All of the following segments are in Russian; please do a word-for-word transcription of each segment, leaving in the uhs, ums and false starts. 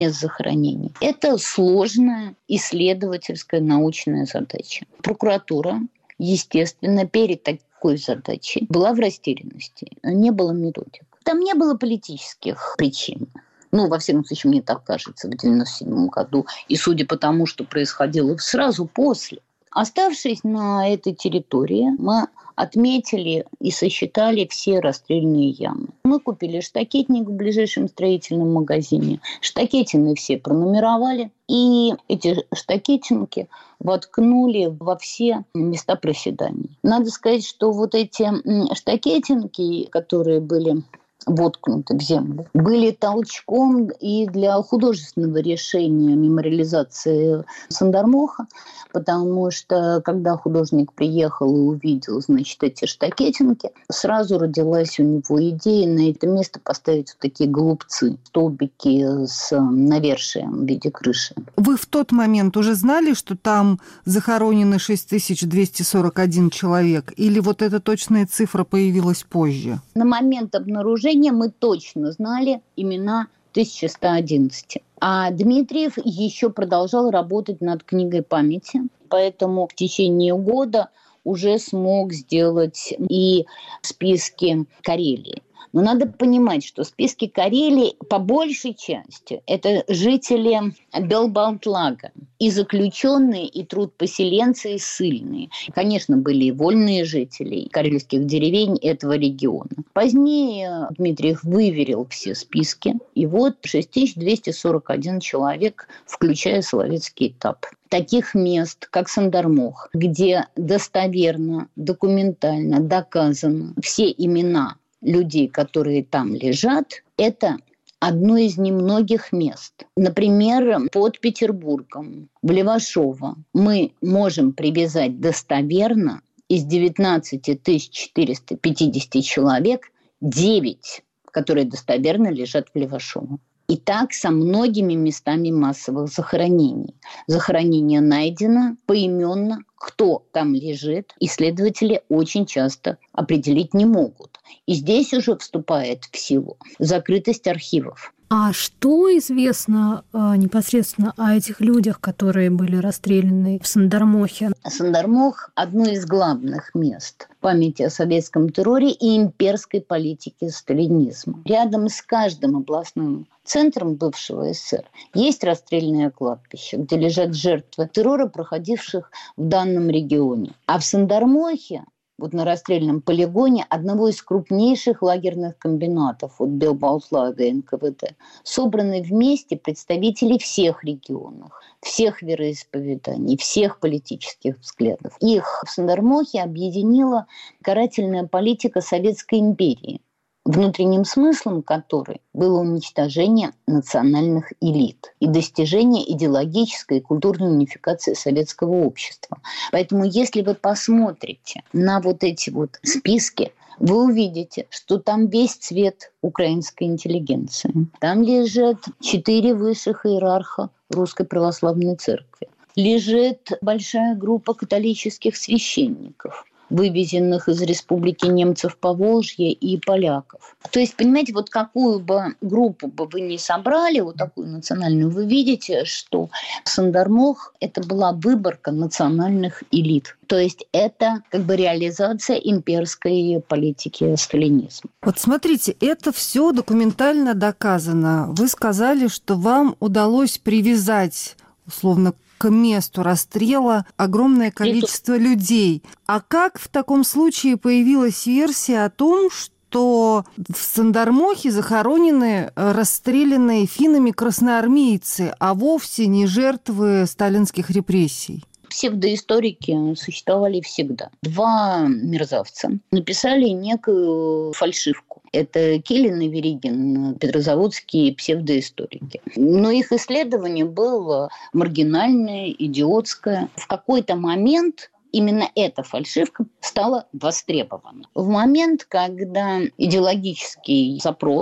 мест захоронений. Это сложная исследовательская научная задача. Прокуратура, естественно, перед такой задачей была в растерянности. Не было методик. Там не было политических причин. Ну, во всяком случае, мне так кажется, в девяносто седьмом году. И судя по тому, что происходило сразу после. Оставшись на этой территории, мы отметили и сосчитали все расстрельные ямы. Мы купили штакетник в ближайшем строительном магазине. Штакетины все пронумеровали. И эти штакетинки воткнули во все места проседаний. Надо сказать, что вот эти штакетинки, которые были воткнуты в землю, были толчком и для художественного решения мемориализации Сандармоха, потому что, когда художник приехал и увидел, значит, эти штакетинки, сразу родилась у него идея на это место поставить вот такие голубцы, столбики с навершием в виде крыши. Вы в тот момент уже знали, что там захоронены шесть тысяч двести сорок один человек, или вот эта точная цифра появилась позже? На момент обнаружения мы точно знали имена тысяча сто одиннадцать. А Дмитриев еще продолжал работать над книгой памяти, поэтому в течение года уже смог сделать и списки Карелии. Но надо понимать, что списки Карелии по большей части это жители Белбалтлага, и заключенные, и трудпоселенцы, и ссыльные. Конечно, были и вольные жители карельских деревень этого региона. Позднее Дмитриев выверил все списки, и вот шесть тысяч двести сорок один человек, включая Соловецкий этап. Таких мест, как Сандармох, где достоверно, документально доказано все имена людей, которые там лежат, это одно из немногих мест. Например, под Петербургом, в Левашово, мы можем привязать достоверно из девятнадцать тысяч четыреста пятьдесят человек девять, которые достоверно лежат в Левашово. И так со многими местами массовых захоронений. Захоронение найдено поименно, кто там лежит, исследователи очень часто определить не могут. И здесь уже вступает в силу закрытость архивов. А что известно э, непосредственно о этих людях, которые были расстреляны в Сандармохе? Сандармох – одно из главных мест памяти о советском терроре и имперской политике сталинизма. Рядом с каждым областным центром бывшего СССР есть расстрельное кладбище, где лежат жертвы террора, проходивших в данном регионе. А в Сандармохе, вот на расстрельном полигоне одного из крупнейших лагерных комбинатов от Белбалтлага и эн ка вэ дэ, собраны вместе представители всех регионов, всех вероисповеданий, всех политических взглядов. Их в Сандармохе объединила карательная политика Советской империи, внутренним смыслом которой было уничтожение национальных элит и достижение идеологической и культурной унификации советского общества. Поэтому если вы посмотрите на вот эти вот списки, вы увидите, что там весь цвет украинской интеллигенции. Там лежат четыре высших иерарха Русской Православной Церкви. Лежит большая группа католических священников, вывезенных из республики немцев Поволжья и поляков. То есть, понимаете, вот какую бы группу бы вы ни собрали, вот такую национальную, вы видите, что Сандармох – это была выборка национальных элит. То есть это как бы реализация имперской политики сталинизма. Вот смотрите, это все документально доказано. Вы сказали, что вам удалось привязать, условно, к месту расстрела огромное количество людей. А как в таком случае появилась версия о том, что в Сандармохе захоронены расстрелянные финнами красноармейцы, а вовсе не жертвы сталинских репрессий? Псевдоисторики существовали всегда. Два мерзавца написали некую фальшивку. Это Килин и Веригин, петрозаводские псевдоисторики. Но их исследование было маргинальное, идиотское. В какой-то момент именно эта фальшивка стала востребована. В момент, когда идеологический запрос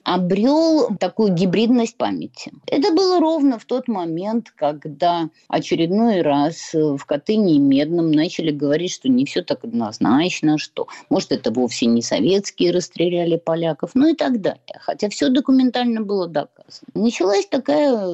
обрел такую гибридность памяти. Это было ровно в тот момент, когда очередной раз в Катыни и Медном начали говорить, что не все так однозначно, что, может, это вовсе не советские расстреляли поляков, ну и так далее. Хотя все документально было доказано. Началась такая